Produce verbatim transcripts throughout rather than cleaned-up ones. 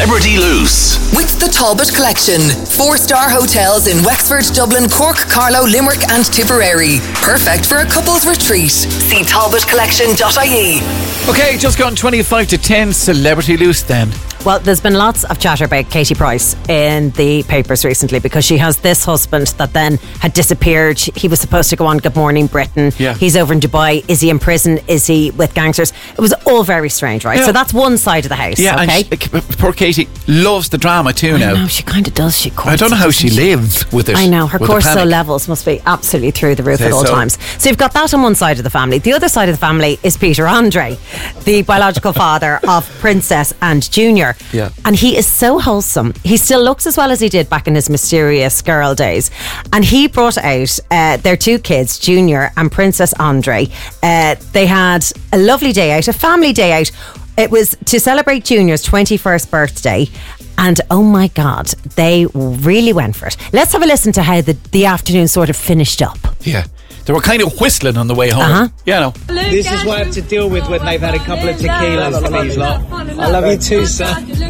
Celebrity Loose. With the Talbot Collection. Four-star hotels in Wexford, Dublin, Cork, Carlow, Limerick and Tipperary. Perfect for a couple's retreat. See talbot collection dot I E. Okay, just gone twenty-five to ten. Celebrity Loose then. Well, there's been lots of chatter about Katie Price in the papers recently because she has this husband that then had disappeared. He was supposed to go on Good Morning Britain. Yeah. He's over in Dubai. Is he in prison? Is he with gangsters? It was all very strange, right? Yeah. So that's one side of the house. Yeah, okay. and she, poor Katie loves the drama too now. I know, she kind of does. She quite I don't know how she lives with it. I know, her with the cortisol panic. levels must be absolutely through the roof Say at all so. times. So you've got that on one side of the family. The other side of the family is Peter Andre, the biological father of Princess and Junior. Yeah. And he is so wholesome. He still looks as well as he did back in his mysterious girl days. And he brought out uh, their two kids, Junior and Princess Andre. Uh, they had a lovely day out, a family day out. It was to celebrate Junior's twenty-first birthday. And oh my God, they really went for it. Let's have a listen to how the, the afternoon sort of finished up. Yeah. They were kind of whistling on the way home. Uh-huh. Yeah, no. This is what I have to deal with when they've had a couple of tequilas, please, lot. I love you too, sir.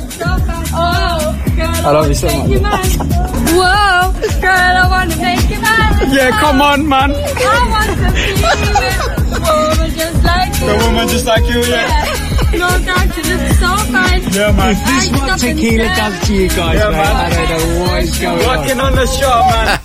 I love you so much. Whoa, girl, I want to make you mine. Yeah, come on, man. I want to be with a woman just like you. A woman just like you, yeah. No, God, you look so fine. Yeah, man. Is This is what tequila does to you guys, yeah, man. I don't know what is going on. Working on the shop,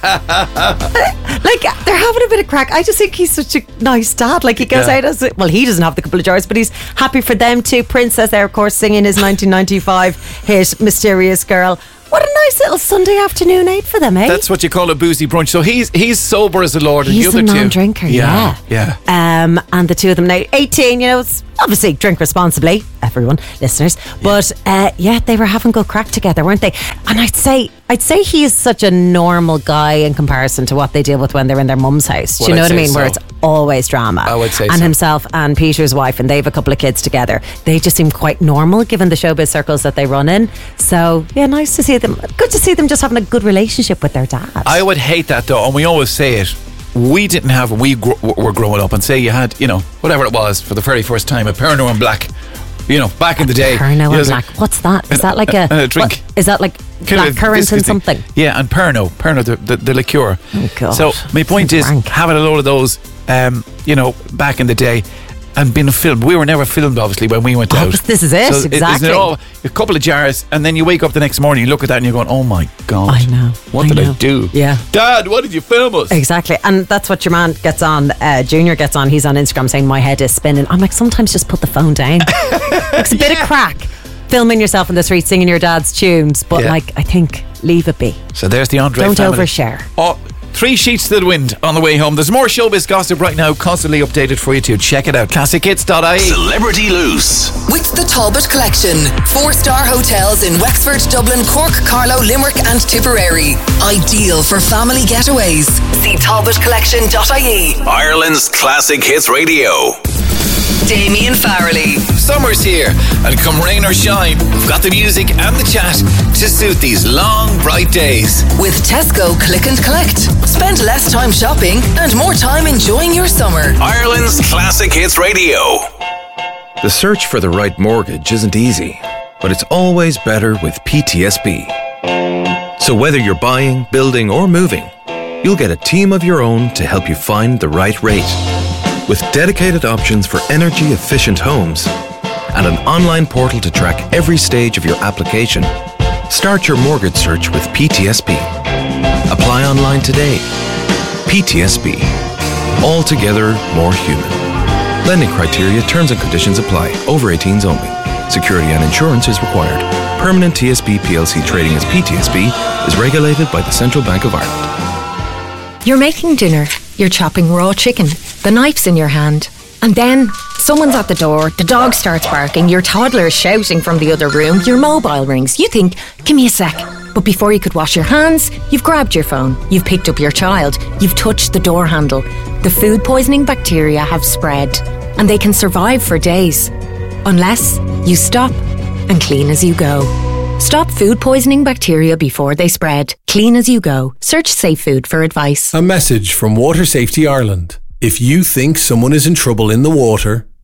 man. Like, they're having a bit of crack. I just think he's such a nice dad. Like, he goes Yeah. out as, well, he doesn't have the couple of jars, but he's happy for them too. Princess there, of course, singing his nineteen ninety-five hit Mysterious Girl. What a nice little Sunday afternoon out for them, eh? That's what you call a boozy brunch. So he's he's sober as a lord. He's and a the other non-drinker, two, yeah. yeah, yeah. Um, and the two of them now, eighteen, you know, it's obviously drink responsibly, everyone, listeners. But uh, yeah, they were having good crack together, weren't they? And I'd say I'd say he is such a normal guy in comparison to what they deal with when they're in their mum's house. Do you Well, know I'd what I say mean? Where so. it's always drama. I would say And so. himself and Peter's wife, and they have a couple of kids together. They just seem quite normal given the showbiz circles that they run in. So yeah, nice to see them. Good to see them just having a good relationship with their dad. I would hate that though, and we always say it. We didn't have, we gr- were growing up, and say you had, you know, whatever it was for the very first time, a Pernod and Black. You know, back in the day. Pernod Yes, and Black. What's that? Is that like a, a drink? what- is that like kind black of currant viscous and thing. something? Yeah, and Pernod, Pernod, the, the, the liqueur. Oh, God. So my point Sounds is, rank. having a load of those, um, you know, back in the day, and being filmed. We were never filmed, obviously, when we went Oh, out. but this is it, So exactly. Isn't it all a couple of jars, and then you wake up the next morning, you look at that, and you're going, "Oh my God, I know. What I did know. I do? Yeah. Dad, what did you film us?" Exactly. And that's what your man gets on, uh, Junior gets on. He's on Instagram saying, "My head is spinning." I'm like, sometimes just put the phone down. It's a bit of crack filming yourself in the street singing your dad's tunes, but Yeah. like, I think leave it be. So there's the Andre Don't family. overshare. Oh, three sheets to the wind on the way home. There's more showbiz gossip right now, constantly updated for you too. Check it out. classic hits dot I E. Celebrity Loose. With the Talbot Collection. Four-star hotels in Wexford, Dublin, Cork, Carlow, Limerick and Tipperary. Ideal for family getaways. See talbot collection dot I E. Ireland's Classic Hits Radio. Damien Farrelly. Summer's here, and come rain or shine, we've got the music and the chat to suit these long, bright days. With Tesco Click and Collect. Spend less time shopping and more time enjoying your summer. Ireland's Classic Hits Radio. The search for the right mortgage isn't easy, but it's always better with P T S B. So whether you're buying, building, or moving, you'll get a team of your own to help you find the right rate. With dedicated options for energy-efficient homes and an online portal to track every stage of your application, start your mortgage search with P T S B. Apply online today. P T S B. Altogether more human. Lending criteria, terms and conditions apply. Over eighteens only. Security and insurance is required. Permanent T S B P L C trading as P T S B is regulated by the Central Bank of Ireland. You're making dinner. You're chopping raw chicken. The knife's in your hand. And then someone's at the door, the dog starts barking, your toddler is shouting from the other room, your mobile rings. You think, give me a sec. But before you could wash your hands, you've grabbed your phone, you've picked up your child, you've touched the door handle. The food poisoning bacteria have spread, and they can survive for days. Unless you stop and clean as you go. Stop food poisoning bacteria before they spread. Clean as you go. Search Safe Food for advice. A message from Water Safety Ireland. If you think someone is in trouble in the water,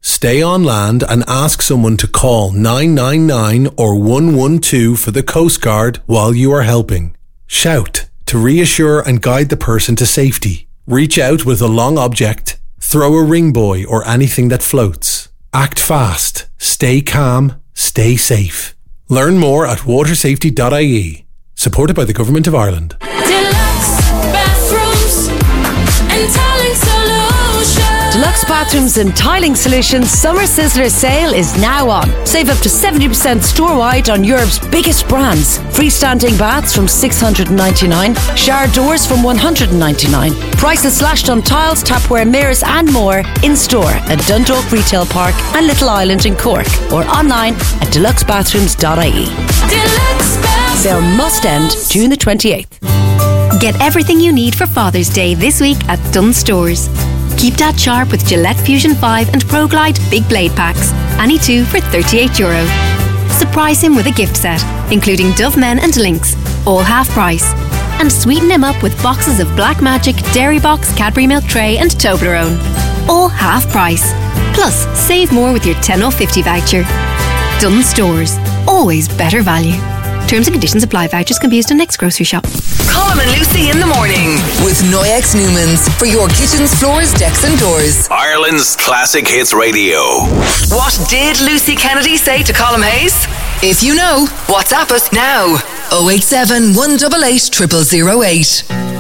Stay on land and ask someone to call nine nine nine or one one two for the Coast Guard while you are helping. Shout to reassure and guide the person to safety. Reach out with a long object. Throw a ring buoy or anything that floats. Act fast. Stay calm. Stay safe. Learn more at water safety dot I E. Supported by the Government of Ireland. Deluxe bathrooms and tiling solutions. Deluxe Bathrooms and Tiling Solutions Summer Sizzler sale is now on. Save up to seventy percent store-wide on Europe's biggest brands. Freestanding baths from six hundred ninety-nine dollars, shower doors from one hundred ninety-nine dollars. Prices slashed on tiles, tapware, mirrors and more in-store at Dundalk Retail Park and Little Island in Cork or online at deluxe bathrooms dot I E. Deluxe bathrooms. Sale must end June the twenty-eighth. Get everything you need for Father's Day this week at Dunnes Stores. Keep Dad sharp with Gillette Fusion five and Pro Glide Big Blade Packs. Any two for thirty-eight euro. Surprise him with a gift set, including Dove Men and Lynx, all half price. And sweeten him up with boxes of Black Magic, Dairy Box, Cadbury Milk Tray and Toblerone, all half price. Plus, save more with your ten off fifty voucher. Dunnes Stores. Always better value. Terms and conditions apply. Vouchers can be used on next grocery shop. Colm and Lucy in the morning with Noyex Newmans for your kitchens, floors, decks and doors. Ireland's Classic Hits Radio. What did Lucy Kennedy say to Colm Hayes? If you know, WhatsApp us now. oh eight seven, one eight eight, zero zero zero eight.